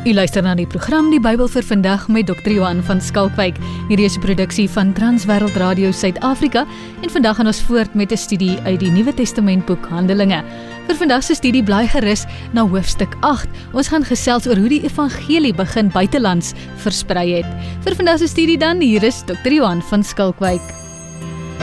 U luister na die program Die Bybel vir vandag met Dr. Johan van Skalkwyk. Hierdie is 'n produksie van Transwêreld Radio Suid-Afrika en vandag gaan ons voort met 'n studie uit die Nuwe Testamentboek Handelinge. Vir vandag se studie blaai gerus na hoofstuk 8. Ons gaan gesels oor hoe die evangelie begin buitelands versprei het. Vir vandag se studie dan, hier is Dr. Johan van Skalkwyk.